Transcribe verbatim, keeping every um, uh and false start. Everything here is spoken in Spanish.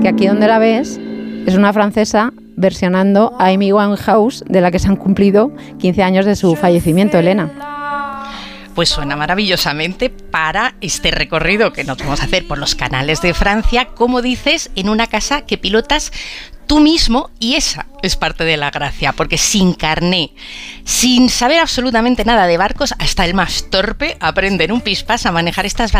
que aquí donde la ves es una francesa versionando a Amy Winehouse, de la que se han cumplido quince años de su fallecimiento, Elena. Pues suena maravillosamente para este recorrido que nos vamos a hacer por los canales de Francia, como dices, en una casa que pilotas tú mismo, y esa es parte de la gracia, porque sin carné, sin saber absolutamente nada de barcos, hasta el más torpe aprende en un pispás a manejar estas